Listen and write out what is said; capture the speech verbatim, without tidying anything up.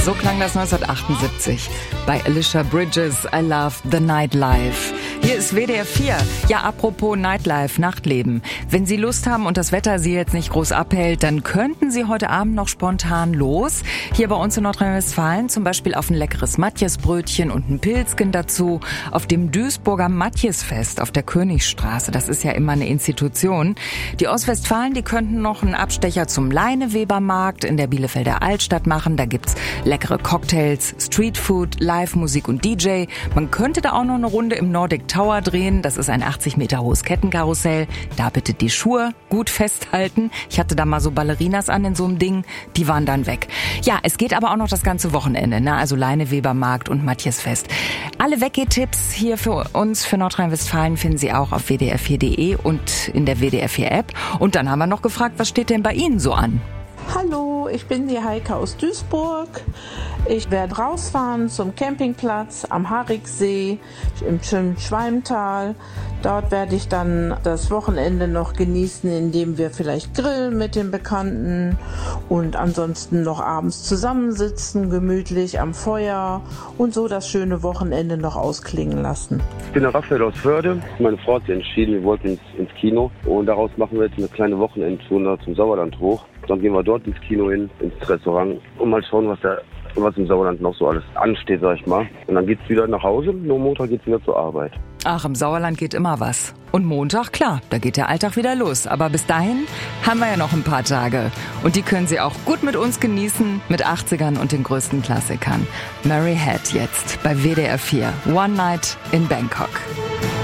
So klang das neunzehnhundertachtundsiebzig bei Alicia Bridges, I Love the Nightlife. Hier ist W D R vier. Ja, apropos Nightlife, Nachtleben. Wenn Sie Lust haben und das Wetter Sie jetzt nicht groß abhält, dann könnten Sie heute Abend noch spontan los. Hier bei uns in Nordrhein-Westfalen zum Beispiel auf ein leckeres Matjesbrötchen und ein Pilzken dazu. Auf dem Duisburger Matjesfest auf der Königstraße. Das ist ja immer eine Institution. Die Ostwestfalen, die könnten noch einen Abstecher zum Leinewebermarkt in der Bielefelder Altstadt machen. Da gibt's leckere Cocktails, Streetfood, Live-Musik und D J. Man könnte da auch noch eine Runde im Nordic Tower drehen. Das ist ein achtzig Meter hohes Kettenkarussell. Da bitte die Schuhe gut festhalten. Ich hatte da mal so Ballerinas an in so einem Ding. Die waren dann weg. Ja, es geht aber auch noch das ganze Wochenende, ne? Also Leinewebermarkt und Matjesfest. Alle Weggeh-Tipps hier für uns, für Nordrhein-Westfalen, finden Sie auch auf w d r vier punkt d e und in der W D R vier App. Und dann haben wir noch gefragt, was steht denn bei Ihnen so an? Hallo, ich bin die Heike aus Duisburg. Ich werde rausfahren zum Campingplatz am Hariksee im schönen Schwalmtal. Dort werde ich dann das Wochenende noch genießen, indem wir vielleicht grillen mit den Bekannten und ansonsten noch abends zusammensitzen, gemütlich am Feuer und so das schöne Wochenende noch ausklingen lassen. Ich bin der Raphael aus Förde. Meine Frau hat sich entschieden, wir wollten ins, ins Kino und daraus machen wir jetzt eine kleine Wochenendtour zum Sauerland hoch. Dann gehen wir dort ins Kino hin, ins Restaurant und mal schauen, was da was im Sauerland noch so alles ansteht, sag ich mal. Und dann geht's wieder nach Hause, nur Montag geht's wieder zur Arbeit. Ach, im Sauerland geht immer was. Und Montag, klar, da geht der Alltag wieder los. Aber bis dahin haben wir ja noch ein paar Tage. Und die können Sie auch gut mit uns genießen, mit achtzigern und den größten Klassikern. Mary Had jetzt bei W D R vier. One Night in Bangkok.